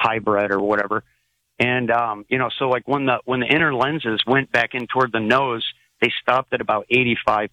hybrid or whatever. And, so like when the inner lenses went back in toward the nose, they stopped at about 85%.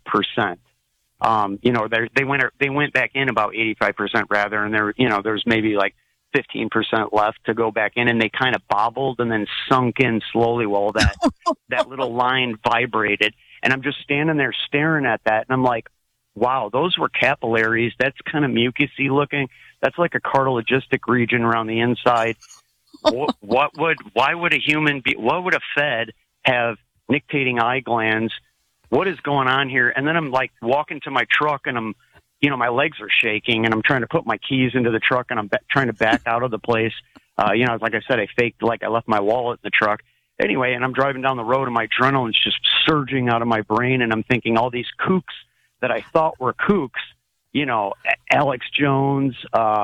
They went back in about 85% rather, and there's maybe like 15% left to go back in, and they kind of bobbled and then sunk in slowly while that little line vibrated. And I'm just standing there staring at that, and I'm like, wow, those were capillaries. That's kind of mucusy looking. That's like a cartilagistic region around the inside. What would a Fed have nictating eye glands? What is going on here? And then I'm like walking to my truck, and my legs are shaking, and I'm trying to put my keys into the truck, and I'm trying to back out of the place. Like I said, I faked like I left my wallet in the truck. Anyway, and I'm driving down the road, and my adrenaline's just surging out of my brain, and I'm thinking all these kooks that I thought were kooks, Alex Jones,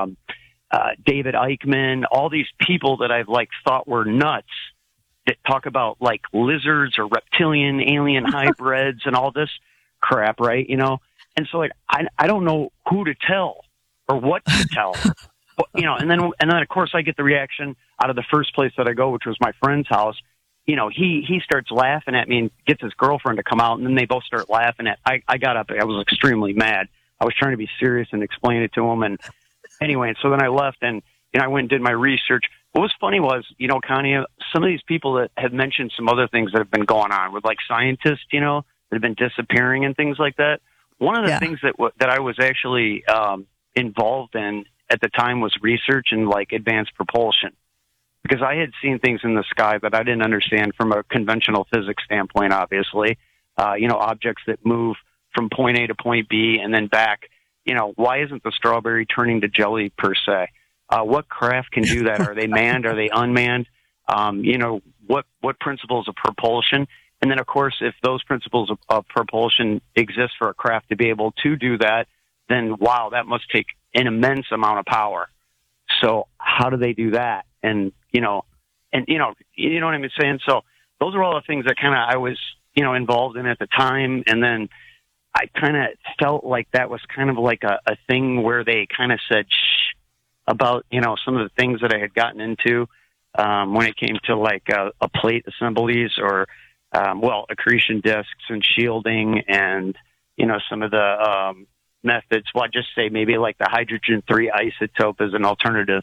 David Eichmann, all these people that I've like thought were nuts that talk about like lizards or reptilian alien hybrids and all this crap, right? And so like I don't know who to tell or what to tell. And then of course I get the reaction out of the first place that I go, which was my friend's house. He starts laughing at me and gets his girlfriend to come out, and then they both start laughing I got up. I was extremely mad. I was trying to be serious and explain it to him. And anyway, so then I left, and I went and did my research. What was funny was, Connie, some of these people that have mentioned some other things that have been going on with like scientists, that have been disappearing and things like that. One of the things that I was actually involved in at the time was research in like advanced propulsion, because I had seen things in the sky that I didn't understand from a conventional physics standpoint, obviously. Objects that move from point A to point B and then back. Why isn't the strawberry turning to jelly per se? What craft can do that? Are they manned? Are they unmanned? What principles of propulsion? And then, of course, if those principles of propulsion exist for a craft to be able to do that, then, wow, that must take an immense amount of power. So how do they do that? And, you know what I'm saying? So those are all the things that kind of I was, involved in at the time. And then I kind of felt like that was kind of like a thing where they kind of said, shh, about, some of the things that I had gotten into when it came to like a plate assemblies or, accretion discs and shielding and, some of the methods. Well, I'd just say maybe like the hydrogen-3 isotope as an alternative.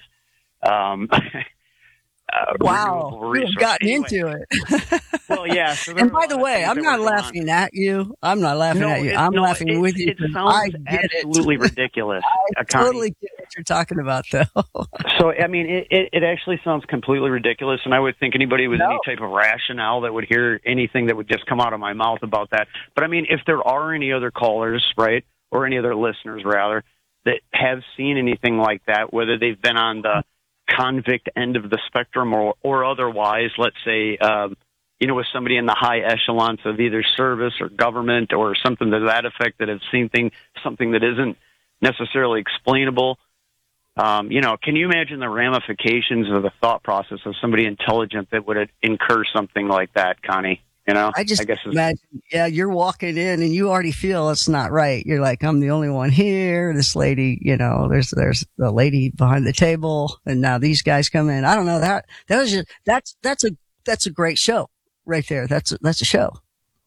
Wow, you've gotten into it. Well, yeah. So and by the way, I'm not laughing at you. I'm not laughing at you. I'm laughing with you. It sounds absolutely ridiculous. I totally get what you're talking about, though. So, I mean, it actually sounds completely ridiculous, and I would think anybody with any type of rationale that would hear anything that would just come out of my mouth about that. But, I mean, if there are any other callers, right, or any other listeners, rather, that have seen anything like that, whether they've been on the convict end of the spectrum or otherwise, let's say, with somebody in the high echelons of either service or government or something to that effect that have seen something that isn't necessarily explainable. Can you imagine the ramifications of the thought process of somebody intelligent that would incur something like that, Connie? I guess imagine, you're walking in and you already feel it's not right. You're like, I'm the only one here. This lady, there's the lady behind the table, and now these guys come in. I don't know that's a great show right there. That's a show.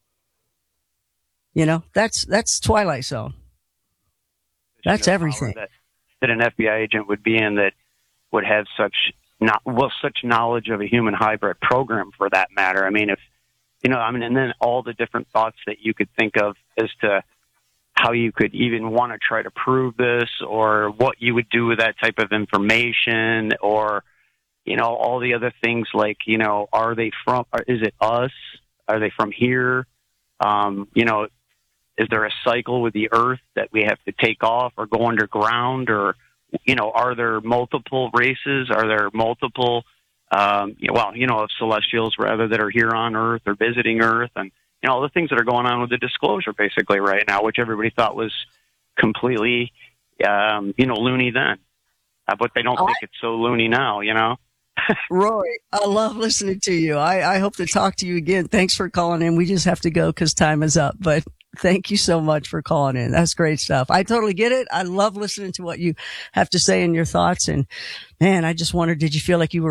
That's Twilight Zone. That's everything that an FBI agent would be in, that would have such knowledge of a human hybrid program, for that matter. I mean, and then all the different thoughts that you could think of as to how you could even want to try to prove this, or what you would do with that type of information, or, all the other things like, is it us? Are they from here? Is there a cycle with the Earth that we have to take off or go underground, or, are there multiple races? Are there multiple of celestials rather that are here on Earth or visiting Earth, and all the things that are going on with the disclosure basically right now, which everybody thought was completely loony then, but they don't think it's so loony now. Roy, I love listening to you. I hope to talk to you again. Thanks for calling in. We just have to go because time is up, but thank you so much for calling in. That's great stuff. I totally get it. I love listening to what you have to say and your thoughts. And man, I just wondered, did you feel like you were